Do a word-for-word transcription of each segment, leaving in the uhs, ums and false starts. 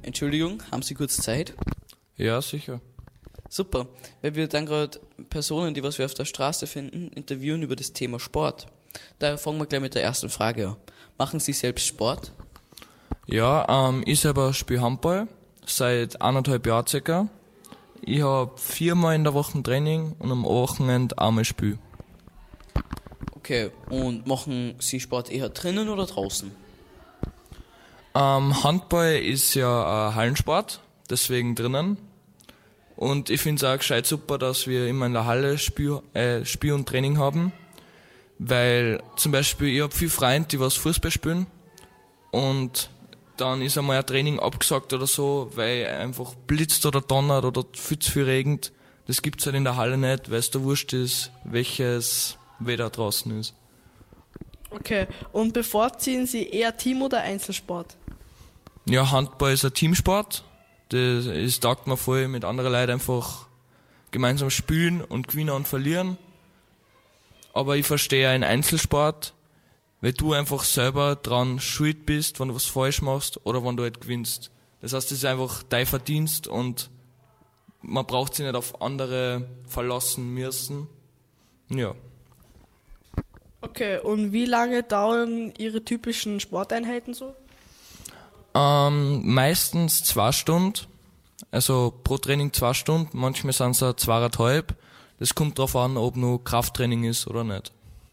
Entschuldigung, haben Sie kurz Zeit? Ja, sicher. Super, weil wir dann gerade Personen, die was wir auf der Straße finden, interviewen über das Thema Sport. Daher fangen wir gleich mit der ersten Frage an. Machen Sie selbst Sport? Ja, ähm, ich selber spiele Handball, seit eineinhalb Jahren circa. Ich habe viermal in der Woche Training und am Wochenende einmal Spiel. Okay, und machen Sie Sport eher drinnen oder draußen? Ähm, Handball ist ja ein Hallensport, deswegen drinnen. Und ich finde es auch gescheit super, dass wir immer in der Halle Spiel, äh, Spiel und Training haben. Weil zum Beispiel, ich habe viele Freunde, die was Fußball spielen. Und dann ist einmal ein Training abgesagt oder so, weil einfach blitzt oder donnert oder viel zu viel regnet. Das gibt's halt in der Halle nicht, weil es da wurscht ist, welches Wetter draußen ist. Okay, und bevorziehen Sie eher Team- oder Einzelsport? Ja, Handball ist ein Teamsport. Das ist, taugt mir voll, mit anderen Leuten einfach gemeinsam spielen und gewinnen und verlieren. Aber ich verstehe einen Einzelsport, weil du einfach selber dran schuld bist, wenn du was falsch machst oder wenn du halt gewinnst. Das heißt, das ist einfach dein Verdienst und man braucht sich nicht auf andere verlassen müssen. Ja. Okay, und wie lange dauern Ihre typischen Sporteinheiten so? Ähm, meistens zwei Stunden, also pro Training zwei Stunden, manchmal sind es auch zweieinhalb. Das kommt darauf an, ob nur Krafttraining ist oder nicht.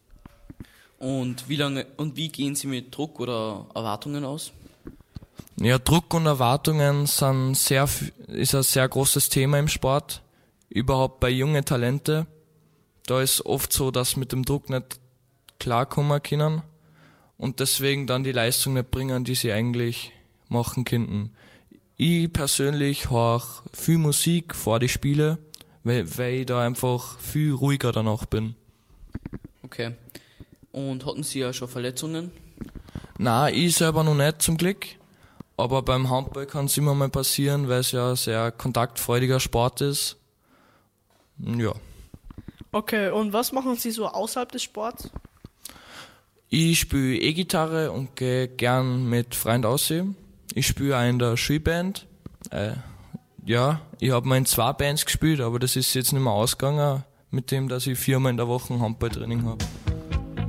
Und wie lange und wie gehen Sie mit Druck oder Erwartungen aus? Ja, Druck und Erwartungen sind sehr, ist ein sehr großes Thema im Sport. Überhaupt bei jungen Talente. Da ist oft so, dass mit dem Druck nicht klarkommen können und deswegen dann die Leistung nicht bringen, die sie eigentlich machen könnten. Ich persönlich höre viel Musik vor die Spiele, weil, weil ich da einfach viel ruhiger danach bin. Okay. Und hatten Sie ja schon Verletzungen? Nein, ich selber noch nicht zum Glück, aber beim Handball kann es immer mal passieren, weil es ja ein sehr kontaktfreudiger Sport ist. Ja. Okay, und was machen Sie so außerhalb des Sports? Ich spiele E-Gitarre und gehe gern mit Freunden aussehen. Ich spiele auch in der Schulband. Äh, ja, ich habe mal in zwei Bands gespielt, aber das ist jetzt nicht mehr ausgegangen, mit dem, dass ich viermal in der Woche Handballtraining habe.